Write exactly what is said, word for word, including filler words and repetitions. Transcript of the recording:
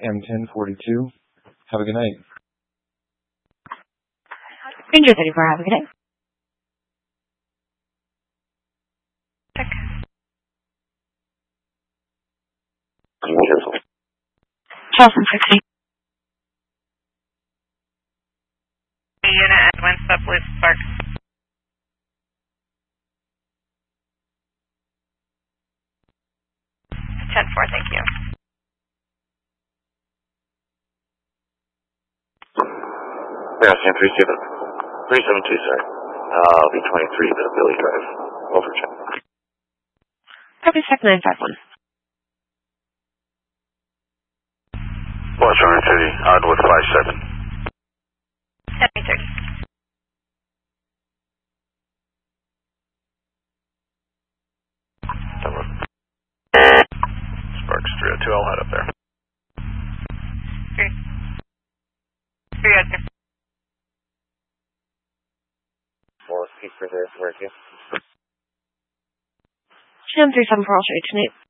M ten forty-two. Have a good night. Ranger thirty-four, have a good day. Check. Charleston sixty. Unit at Winstep Blue Spark. ten four, thank you. Yeah, Sam three seven two, sir. Uh, I'll be twenty-three, but Billy Drive. Over check. Copy, check nine five one. Watch one thirty, on with five seven. seventy thirty. Sparks three oh two, I'll head up there. Three. Three out there. Well, let's keep for this work, yeah. Sam three seven four, I'll show you tonight.